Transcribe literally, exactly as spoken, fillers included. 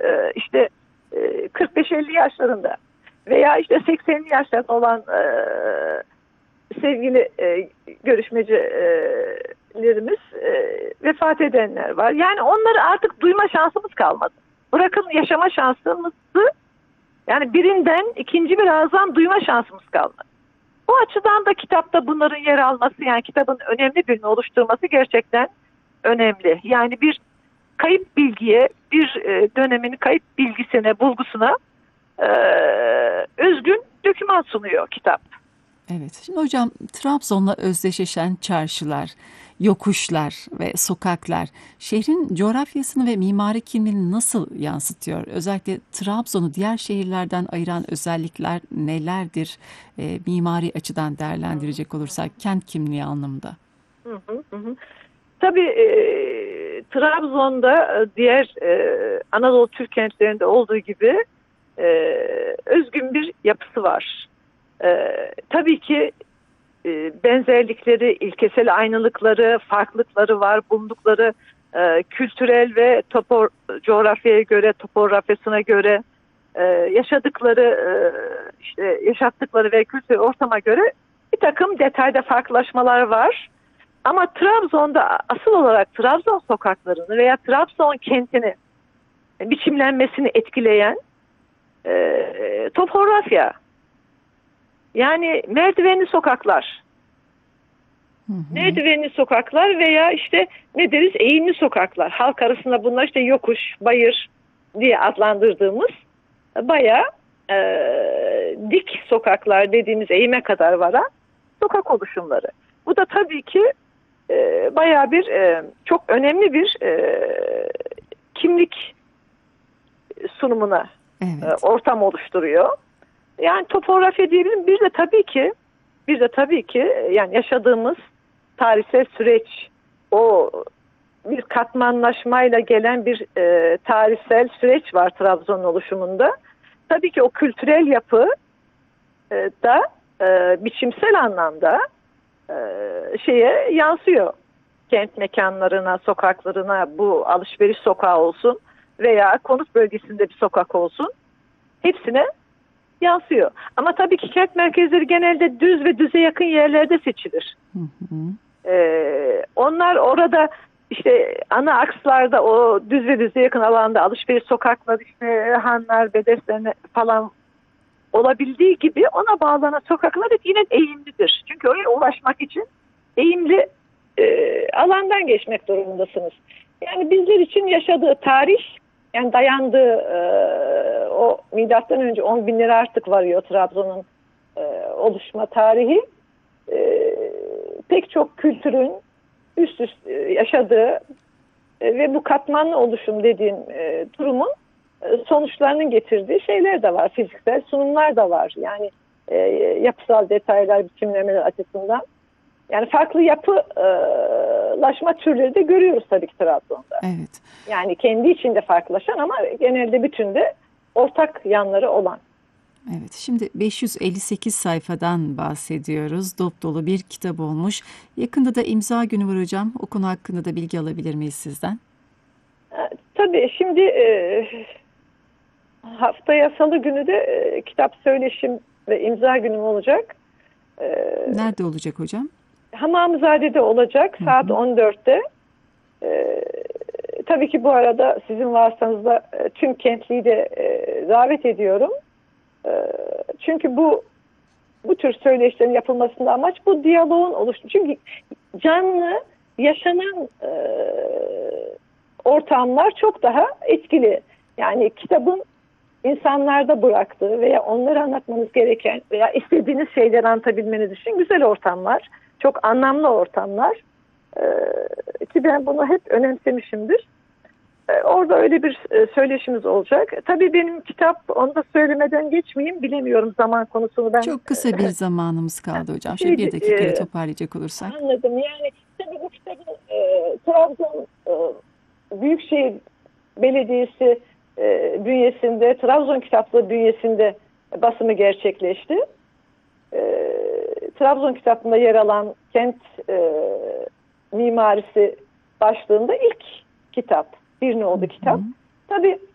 e, işte e, kırk beş elli yaşlarında veya işte seksenli yaşlarında olan e, sevgili e, görüşmecilerimiz e, vefat edenler var. Yani onları artık duyma şansımız kalmadı. Bırakın yaşama şansımızı, yani birinden ikinci bir ağızdan duyma şansımız kalmadı. Bu açıdan da kitapta bunların yer alması, yani kitabın önemli birini oluşturması gerçekten önemli. Yani bir kayıp bilgiye, bir e, dönemin kayıp bilgisine, bulgusuna e, özgün doküman sunuyor kitap. Evet. Şimdi hocam, Trabzon'la özdeşleşen çarşılar, yokuşlar ve sokaklar şehrin coğrafyasını ve mimari kimliğini nasıl yansıtıyor? Özellikle Trabzon'u diğer şehirlerden ayıran özellikler nelerdir? E, mimari açıdan değerlendirecek olursak kent kimliği anlamında. Hı hı hı. Tabii e, Trabzon'da diğer e, Anadolu Türk kentlerinde olduğu gibi e, özgün bir yapısı var. E, tabii ki e, benzerlikleri, ilkesel aynılıkları, farklılıkları var. Bulundukları e, kültürel ve topor, coğrafyaya göre, topografyasına göre, e, yaşadıkları, e, işte yaşattıkları ve kültürel ortama göre bir takım detayda farklılaşmalar var. Ama Trabzon'da asıl olarak Trabzon sokaklarını veya Trabzon kentini biçimlenmesini etkileyen e, topografya. Yani merdivenli sokaklar. Hı hı. Merdivenli sokaklar veya işte ne deriz, eğimli sokaklar. Halk arasında bunlar işte yokuş, bayır diye adlandırdığımız bayağı e, dik sokaklar dediğimiz eğime kadar varan sokak oluşumları. Bu da tabii ki e, bayağı bir e, çok önemli bir e, kimlik sunumuna e, Evet. ortam oluşturuyor. Yani topografya diyebilirim. Bir de tabii ki bir de tabii ki yani yaşadığımız tarihsel süreç, o bir katmanlaşmayla gelen bir e, tarihsel süreç var Trabzon'un oluşumunda. Tabii ki o kültürel yapı e, da e, biçimsel anlamda e, şeye yansıyor. Kent mekanlarına, sokaklarına, bu alışveriş sokağı olsun veya konut bölgesinde bir sokak olsun, hepsine yansıyor. Ama tabii ki kent merkezleri genelde düz ve düze yakın yerlerde seçilir. Hı hı. Ee, onlar orada işte ana akslarda, o düz ve düze yakın alanda alışveriş sokakları, işte hanlar, bedeslerine falan olabildiği gibi ona bağlanan sokaklar hep yine eğimlidir. Çünkü oraya ulaşmak için eğimli e, alandan geçmek durumundasınız. Yani bizler için yaşadığı tarih, yani dayandığı e, o milattan önce on binlere artık varıyor Trabzon'un e, oluşma tarihi. E, pek çok kültürün üst üste yaşadığı e, ve bu katmanlı oluşum dediğim e, durumun e, sonuçlarının getirdiği şeyler de var. Fiziksel sunumlar da var. Yani e, yapısal detaylar, biçimlemeler açısından. Yani farklı yapılaşma türleri de görüyoruz tabii ki Trabzon'da. Evet. Yani kendi içinde farklılaşan ama genelde bütünde ortak yanları olan. Evet, şimdi beş yüz elli sekiz sayfadan bahsediyoruz. Dop dolu bir kitap olmuş. Yakında da imza günü var hocam. O konu hakkında da bilgi alabilir miyiz sizden? E, tabii şimdi e, haftaya Salı günü de e, kitap söyleşim ve imza günüm olacak. E, Nerede olacak hocam? Hamamzade'de olacak saat Hı hı. on dörtte. E, tabii ki bu arada sizin vasıtanızda e, tüm kentliyi de e, davet ediyorum. E, çünkü bu bu tür söyleşilerin yapılmasında amaç bu diyaloğun oluştu. Çünkü canlı, yaşanan e, ortamlar çok daha etkili. Yani kitabın insanlarda bıraktığı veya onları anlatmanız gereken veya istediğiniz şeyleri anlatabilmeniz için güzel ortamlar, çok anlamlı ortamlar. Ee, ki ben bunu hep önemsemişimdir. Ee, orada öyle bir e, söyleşimiz olacak. Tabii benim kitap, onu da söylemeden geçmeyeyim, bilemiyorum zaman konusunu ben. Çok kısa bir zamanımız kaldı hocam. Şöyle Şey, bir dakikayla e, toparlayacak olursak. anladım. Yani tabii bu kitabın e, Trabzon e, Büyükşehir Belediyesi e, bünyesinde, Trabzon Kitaplığı bünyesinde basımı gerçekleşti. E, Trabzon Kitaplığı'nda yer alan kent e, mimarisi başlığında ilk kitap, bir nolu kitap. Tabii